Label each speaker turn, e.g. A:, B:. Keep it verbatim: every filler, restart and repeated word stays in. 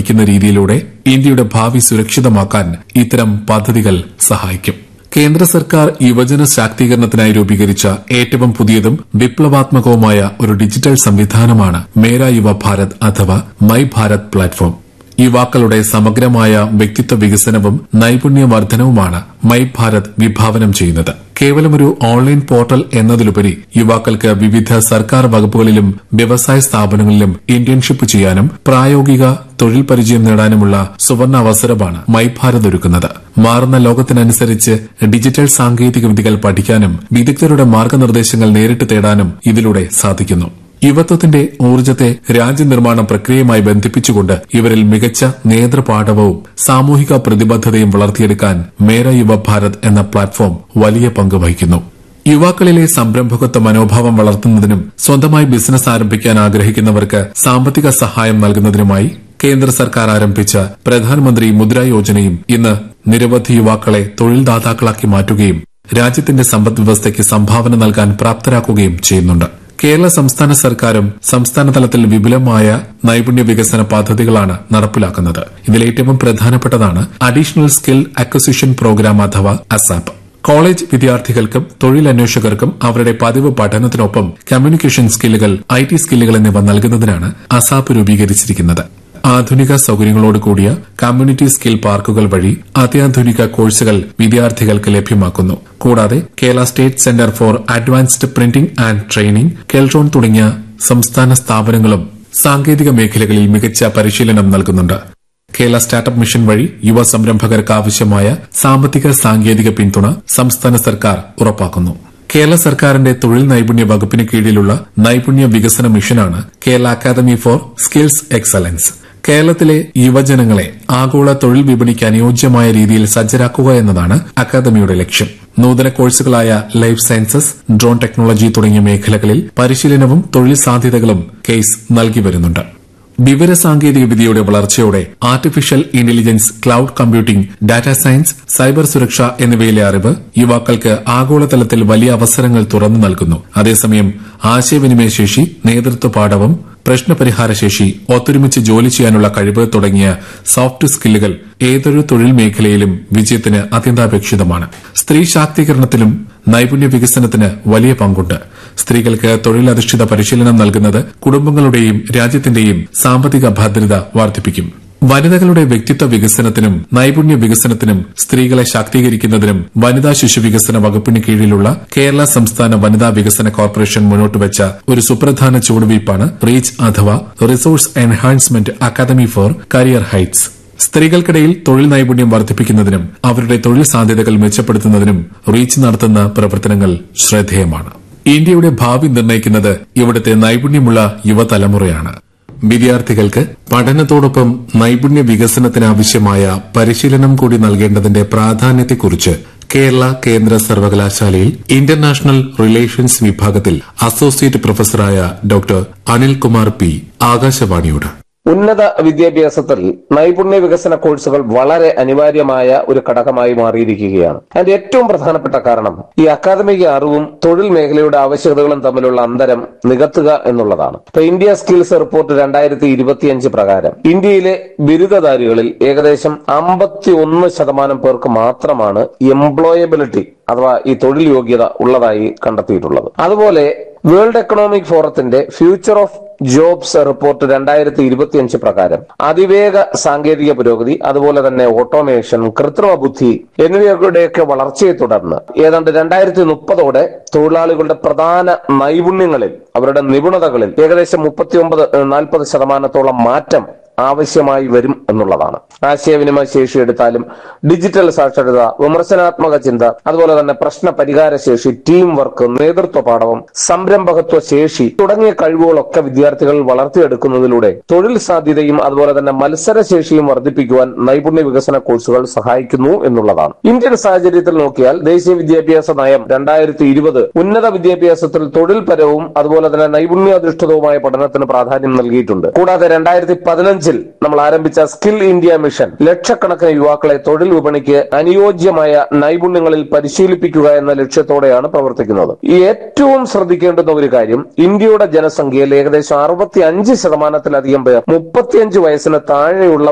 A: പഠിക്കുന്ന രീതിയിലൂടെ ഇന്ത്യയുടെ ഭാവി സുരക്ഷിതമാക്കാൻ ഇത്തരം പദ്ധതികൾ സഹായിക്കും. കേന്ദ്ര സർക്കാർ യുവജന ശാക്തീകരണത്തിനായി രൂപീകരിച്ച ഏറ്റവും പുതിയതും വിപ്ലവാത്മകവുമായ ഒരു ഡിജിറ്റൽ സംവിധാനമാണ് മേരാ യുവ ഭാരത് അഥവാ മൈ ഭാരത് പ്ലാറ്റ്ഫോം. യുവാക്കളുടെ സമഗ്രമായ വ്യക്തിത്വ വികസനവും നൈപുണ്യവർദ്ധനവുമാണ് മൈ ഭാരത് വിഭാവനം ചെയ്യുന്നത്. കേവലമൊരു ഓൺലൈൻ പോർട്ടൽ എന്നതിലുപരി യുവാക്കൾക്ക് വിവിധ സർക്കാർ വകുപ്പുകളിലും വ്യവസായ സ്ഥാപനങ്ങളിലും ഇന്റേൺഷിപ്പ് ചെയ്യാനും പ്രായോഗിക തൊഴിൽ പരിചയം നേടാനുമുള്ള സുവർണ അവസരമാണ് മൈ ഭാരത് ഒരുക്കുന്നത്. മാറുന്ന ലോകത്തിനനുസരിച്ച് ഡിജിറ്റൽ സാങ്കേതിക വിദ്യകൾ പഠിക്കാനും വിദഗ്ധരുടെ മാർഗനിർദ്ദേശങ്ങൾ നേരിട്ട് തേടാനും ഇതിലൂടെ സാധിക്കുന്നു. യുവത്വത്തിന്റെ ഊർജ്ജത്തെ രാജ്യനിർമ്മാണ പ്രക്രിയയുമായി ബന്ധിപ്പിച്ചുകൊണ്ട് ഇവരിൽ മികച്ച നേതൃപാഠവും സാമൂഹിക പ്രതിബദ്ധതയും വളർത്തിയെടുക്കാൻ മേര യുവ ഭാരത് എന്ന പ്ലാറ്റ്ഫോം വലിയ പങ്ക് വഹിക്കുന്നു. യുവാക്കളിലെ സംരംഭകത്വ മനോഭാവം വളർത്തുന്നതിനും സ്വന്തമായി ബിസിനസ് ആരംഭിക്കാൻ ആഗ്രഹിക്കുന്നവർക്ക് സാമ്പത്തിക സഹായം നൽകുന്നതിനുമായി കേന്ദ്ര സർക്കാർ ആരംഭിച്ച പ്രധാനമന്ത്രി മുദ്ര യോജനയും ഇന്ന് നിരവധി യുവാക്കളെ തൊഴിൽദാതാക്കളാക്കി മാറ്റുകയും രാജ്യത്തിന്റെ സമ്പദ്വ്യവസ്ഥയ്ക്ക് സംഭാവന നൽകാൻ പ്രാപ്തരാക്കുകയും ചെയ്യുന്നുണ്ട്. കേരള സംസ്ഥാന സർക്കാരും സംസ്ഥാന തലത്തിൽ വിപുലമായ നൈപുണ്യ വികസന പദ്ധതികളാണ് നടപ്പിലാക്കുന്നത്. ഇതിലേറ്റവും പ്രധാനപ്പെട്ടതാണ് അഡീഷണൽ സ്കിൽ അക്വസിഷൻ പ്രോഗ്രാം അഥവാ അസാപ്. കോളേജ് വിദ്യാർത്ഥികൾക്കും തൊഴിലന്വേഷകർക്കും അവരുടെ പതിവ് പഠനത്തിനൊപ്പം കമ്മ്യൂണിക്കേഷൻ സ്കില്ലുകൾ, ഐ ടി സ്കില്ലുകൾ എന്നിവ നൽകുന്നതിനാണ് അസാപ് രൂപീകരിച്ചിരിക്കുന്നത്. ആധുനിക സൌകര്യങ്ങളോട് കൂടിയ കമ്മ്യൂണിറ്റി സ്കിൽ പാർക്കുകൾ വഴി അത്യാധുനിക കോഴ്സുകൾ വിദ്യാർത്ഥികൾക്ക് ലഭ്യമാക്കുന്നു. കൂടാതെ Kerala state centre for advanced printing and training, Keltron തുടങ്ങിയ സംസ്ഥാന സ്ഥാപനങ്ങളും സാങ്കേതിക മേഖലകളിൽ മികച്ച പരിശീലനം നൽകുന്നുണ്ട്. കേരള സ്റ്റാർട്ടപ്പ് മിഷൻ വഴി യുവ സംരംഭകർക്ക് ആവശ്യമായ സാമ്പത്തിക സാങ്കേതിക പിന്തുണ സംസ്ഥാന സർക്കാർ ഉറപ്പാക്കുന്നു. കേരള സർക്കാരിന്റെ തൊഴിൽ നൈപുണ്യ വകുപ്പിന് കീഴിലുള്ള നൈപുണ്യ വികസന മിഷനാണ് Kerala academy for skills excellence. കേരളത്തിലെ യുവജനങ്ങളെ ആഗോള തൊഴിൽ വിപണിക്ക് അനുയോജ്യമായ രീതിയിൽ സജ്ജരാക്കുക എന്നതാണ് അക്കാദമിയുടെ ലക്ഷ്യം. നൂതന കോഴ്സുകളായ ലൈഫ് സയൻസസ്, ഡ്രോൺ ടെക്നോളജി തുടങ്ങിയ മേഖലകളിൽ പരിശീലനവും തൊഴിൽ സാധ്യതകളും കേസ് നൽകി വരുന്നുണ്ട്. വിവരസാങ്കേതിക വിദ്യയുടെ വളർച്ചയോടെ artificial intelligence, cloud computing, data science, cyber സുരക്ഷ എന്നിവയിലെ അറിവ് യുവാക്കൾക്ക് ആഗോളതലത്തിൽ വലിയ അവസരങ്ങൾ തുറന്നു നൽകുന്നു. അതേസമയം ആശയവിനിമയ ശേഷി, നേതൃത്വ പാഠവും, പ്രശ്നപരിഹാരശേഷി, ഒത്തൊരുമിച്ച് ജോലി ചെയ്യാനുള്ള കഴിവ് തുടങ്ങിയ സോഫ്റ്റ് സ്കില്ലുകൾ ഏതൊരു തൊഴിൽ മേഖലയിലും വിജയത്തിന് അത്യന്താപേക്ഷിതമാണ്. സ്ത്രീ ശാക്തീകരണത്തിലും നൈപുണ്യ വികസനത്തിന് വലിയ പങ്കുണ്ട്. സ്ത്രീകൾക്ക് തൊഴിലധിഷ്ഠിത പരിശീലനം നൽകുന്നത് കുടുംബങ്ങളുടെയും രാജ്യത്തിന്റെയും സാമ്പത്തിക ഭദ്രത വർദ്ധിപ്പിക്കും. വനിതകളുടെ വ്യക്തിത്വ വികസനത്തിനും നൈപുണ്യ വികസനത്തിനും സ്ത്രീകളെ ശാക്തീകരിക്കുന്നതിനും വനിതാ ശിശു വികസന വകുപ്പിന് കീഴിലുള്ള കേരള സംസ്ഥാന വനിതാ വികസന കോർപ്പറേഷൻ മുന്നോട്ടുവച്ച ഒരു സുപ്രധാന ചുവടുവയ്പ്പാണ് റീച്ച് അഥവാ resource enhancement academy for career heights. സ്ത്രീകൾക്കിടയിൽ തൊഴിൽ നൈപുണ്യം വർദ്ധിപ്പിക്കുന്നതിനും അവരുടെ തൊഴിൽ സാധ്യതകൾ മെച്ചപ്പെടുത്തുന്നതിനും റീച്ച് നടത്തുന്ന പ്രവർത്തനങ്ങൾ ശ്രദ്ധേയമാണ്. ഇന്ത്യയുടെ ഭാവി നിർണ്ണയിക്കുന്നത് ഇവിടുത്തെ നൈപുണ്യമുള്ള യുവതലമുറയാണ്. വിദ്യാർത്ഥികൾക്ക് പഠനത്തോടൊപ്പം നൈപുണ്യ വികസനത്തിനാവശ്യമായ പരിശീലനം കൂടി നൽകേണ്ടതിന്റെ പ്രാധാന്യത്തെക്കുറിച്ച് കേരള കേന്ദ്ര സർവകലാശാലയിൽ ഇന്റർനാഷണൽ റിലേഷൻസ് വിഭാഗത്തിൽ അസോസിയേറ്റ് പ്രൊഫസറായ ഡോക്ടർ അനിൽകുമാർ പി ആകാശവാണിയോട്.
B: ഉന്നത വിദ്യാഭ്യാസത്തിൽ നൈപുണ്യ വികസന കോഴ്സുകൾ വളരെ അനിവാര്യമായ ഒരു ഘടകമായി മാറിയിരിക്കുകയാണ്. അതിന്റെ ഏറ്റവും പ്രധാനപ്പെട്ട കാരണം ഈ അക്കാദമിക അറിവും തൊഴിൽ മേഖലയുടെ ആവശ്യകതകളും തമ്മിലുള്ള അന്തരം നികത്തുക എന്നുള്ളതാണ്. ഇപ്പൊ ഇന്ത്യ സ്കിൽസ് റിപ്പോർട്ട് രണ്ടായിരത്തി ഇരുപത്തിയഞ്ച് പ്രകാരം ഇന്ത്യയിലെ ബിരുദധാരികളിൽ ഏകദേശം അമ്പത്തി ഒന്ന് ശതമാനം പേർക്ക് മാത്രമാണ് എംപ്ലോയബിലിറ്റി അഥവാ ഈ തൊഴിൽ യോഗ്യത ഉള്ളതായി കണ്ടെത്തിയിട്ടുള്ളത്. അതുപോലെ വേൾഡ് എക്കണോമിക് ഫോറത്തിന്റെ ഫ്യൂച്ചർ ഓഫ് ജോബ്സ് റിപ്പോർട്ട് രണ്ടായിരത്തി ഇരുപത്തിയഞ്ച് പ്രകാരം അതിവേഗ സാങ്കേതിക പുരോഗതി, അതുപോലെ തന്നെ ഓട്ടോമേഷൻ, കൃത്രിമ ബുദ്ധി എന്നിവയുടെയൊക്കെ വളർച്ചയെ തുടർന്ന് ഏതാണ്ട് രണ്ടായിരത്തി മുപ്പതോടെ തൊഴിലാളികളുടെ പ്രധാന നൈപുണ്യങ്ങളിൽ, അവരുടെ നിപുണതകളിൽ ഏകദേശം മുപ്പത്തിയൊമ്പത് നാൽപ്പത് ശതമാനത്തോളം മാറ്റം ആവശ്യമായി വരും എന്നുള്ളതാണ്. ആശയവിനിമയ ശേഷി എടുത്താലും ഡിജിറ്റൽ സാക്ഷരത, വിമർശനാത്മക ചിന്ത, അതുപോലെ തന്നെ പ്രശ്ന പരിഹാര ശേഷി, ടീം വർക്ക്, നേതൃത്വ പാഠവും, സംരംഭകത്വ ശേഷി തുടങ്ങിയ കഴിവുകളൊക്കെ വിദ്യാർത്ഥികൾ വളർത്തിയെടുക്കുന്നതിലൂടെ തൊഴിൽ സാധ്യതയും അതുപോലെ തന്നെ മത്സരശേഷിയും വർദ്ധിപ്പിക്കുവാൻ നൈപുണ്യ വികസന കോഴ്സുകൾ സഹായിക്കുന്നു എന്നുള്ളതാണ്. ഇന്ത്യൻ സാഹചര്യത്തിൽ നോക്കിയാൽ ദേശീയ വിദ്യാഭ്യാസ നയം രണ്ടായിരത്തി ഇരുപത് ഉന്നത വിദ്യാഭ്യാസത്തിൽ തൊഴിൽപരവും അതുപോലെ തന്നെ നൈപുണ്യാധിഷ്ഠിതവുമായ പഠനത്തിന് പ്രാധാന്യം നൽകിയിട്ടുണ്ട്. കൂടാതെ രണ്ടായിരത്തി പതിനഞ്ച് നമ്മൾ ആരംഭിച്ച സ്കിൽ ഇന്ത്യ മിഷൻ ലക്ഷക്കണക്കിന് യുവാക്കളെ തൊഴിൽ വിപണിക്ക് അനുയോജ്യമായ നൈപുണ്യങ്ങളിൽ പരിശീലിപ്പിക്കുക എന്ന ലക്ഷ്യത്തോടെയാണ് പ്രവർത്തിക്കുന്നത്. ഈ ഏറ്റവും ശ്രദ്ധിക്കേണ്ടുന്ന ഒരു കാര്യം, ഇന്ത്യയുടെ ജനസംഖ്യയിൽ ഏകദേശം അറുപത്തി അഞ്ച് ശതമാനത്തിലധികം പേർ മുപ്പത്തിയഞ്ച് വയസ്സിന് താഴെയുള്ള